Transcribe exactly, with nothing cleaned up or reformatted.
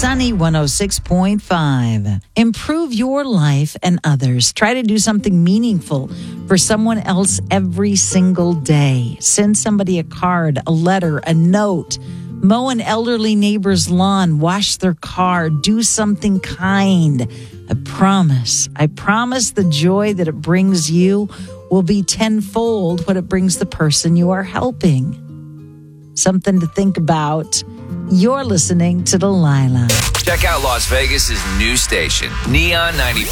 Sunny one oh six point five. Improve your life and others. Try to do something meaningful for someone else every single day. Send somebody a card, a letter, a note. Mow an elderly neighbor's lawn. Wash their car. Do something kind. I promise, I promise the joy that it brings you will be tenfold what it brings the person you are helping. Something to think about. You're listening to Delilah. Check out Las Vegas's new station, Neon ninety-four.